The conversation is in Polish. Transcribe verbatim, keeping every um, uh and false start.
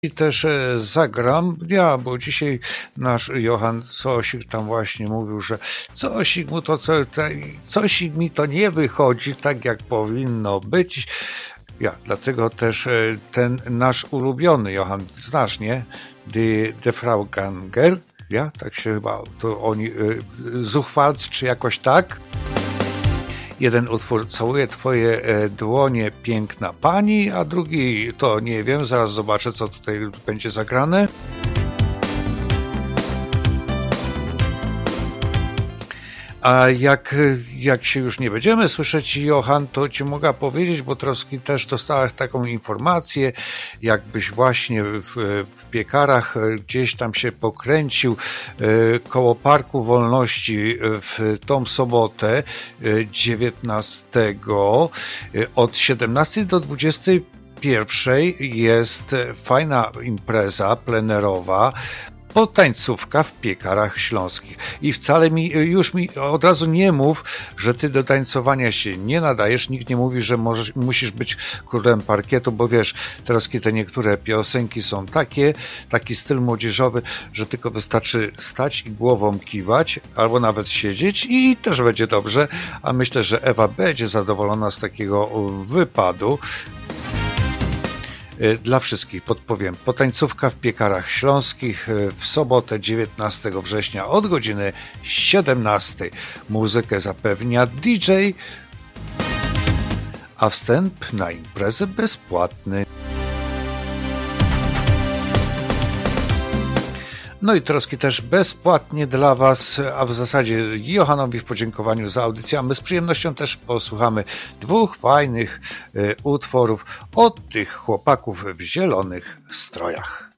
I też e, zagram, ja, bo dzisiaj nasz Johan Cosik tam właśnie mówił, że Cosik mu to, co, Cosik mi to nie wychodzi tak, jak powinno być. Ja, dlatego też e, ten nasz ulubiony Johan, znasz, nie? Die, die Frau Ganger, ja, tak się chyba, to oni, e, Zuchwalc, czy jakoś tak. Jeden utwór Całuje twoje e, dłonie, piękna pani, a drugi to nie wiem, zaraz zobaczę, co tutaj będzie zagrane. A jak, jak się już nie będziemy słyszeć, Johan, to ci mogę powiedzieć, bo troszkę też dostałeś taką informację, jakbyś właśnie w, w Piekarach gdzieś tam się pokręcił koło Parku Wolności w tą sobotę dziewiętnastego od siedemnastej do dwudziestej pierwszej jest fajna impreza plenerowa, potańcówka w Piekarach Śląskich. I wcale mi, już mi od razu nie mów, że ty do tańcowania się nie nadajesz. Nikt nie mówi, że możesz, musisz być królem parkietu, bo wiesz, teraz te niektóre piosenki są takie, taki styl młodzieżowy, że tylko wystarczy stać i głową kiwać, albo nawet siedzieć i też będzie dobrze. A myślę, że Ewa będzie zadowolona z takiego wypadu. Dla wszystkich podpowiem, potańcówka w Piekarach Śląskich w sobotę dziewiętnastego września od godziny siedemnastej. Muzykę zapewnia D J, a wstęp na imprezę bezpłatny. No i troski też bezpłatnie dla Was, a w zasadzie Johanowi w podziękowaniu za audycję, a my z przyjemnością też posłuchamy dwóch fajnych y, utworów od tych chłopaków w zielonych strojach.